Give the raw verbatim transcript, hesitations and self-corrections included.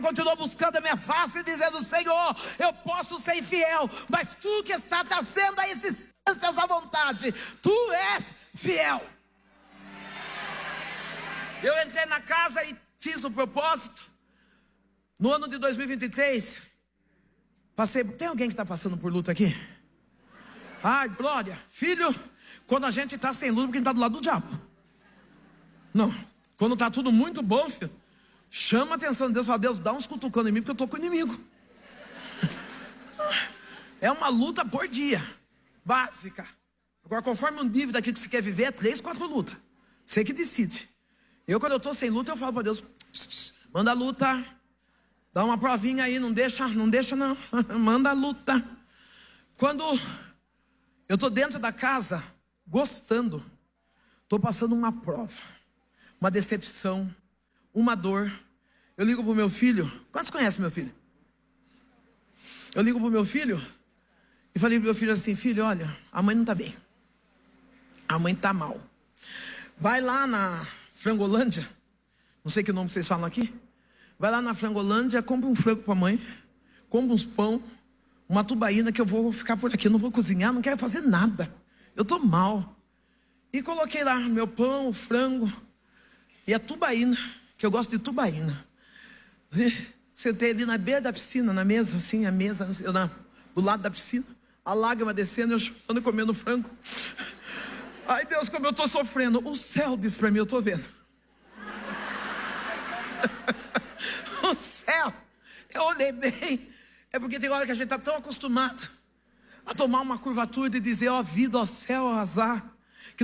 continuou buscando a minha face e dizendo: Senhor, eu posso ser infiel, mas tu que está trazendo a existência essa vontade, tu és fiel. Eu entrei na casa e fiz o propósito. No ano de dois mil e vinte e três, passei. Tem alguém que está passando por luta aqui? Ai, glória. Filho, quando a gente está sem luta, porque a gente está do lado do diabo. Não, quando está tudo muito bom, filho, chama a atenção de Deus, fala: Deus, dá uns cutucando em mim, porque eu estou com o inimigo. É uma luta por dia, básica. Agora, conforme o nível daqui que você quer viver, é três, quatro lutas. Você que decide. Eu, quando eu estou sem luta, eu falo para Deus: pss, pss, manda a luta, dá uma provinha aí, não deixa, não deixa não, manda a luta. Quando eu estou dentro da casa, gostando, estou passando uma prova, uma decepção, uma dor. Eu ligo pro meu filho. Quantos conhecem meu filho? Eu ligo pro meu filho e falei pro meu filho assim: filho, olha, a mãe não tá bem, a mãe tá mal. Vai lá na Frangolândia, não sei que nome vocês falam aqui. Vai lá na Frangolândia, compra um frango pra mãe, compra uns pão, uma tubaína, que eu vou ficar por aqui, eu não vou cozinhar, não quero fazer nada, eu tô mal. E coloquei lá meu pão, o frango e a tubaína, que eu gosto de tubaína. E sentei ali na beira da piscina, na mesa, assim, a mesa, eu na, do lado da piscina, a lágrima descendo, eu chorando e comendo frango. Ai, Deus, como eu estou sofrendo. O céu disse para mim: eu estou vendo. O céu, eu olhei bem. É porque tem hora que a gente está tão acostumado a tomar uma curvatura e dizer: ó vida, ó céu, ó azar.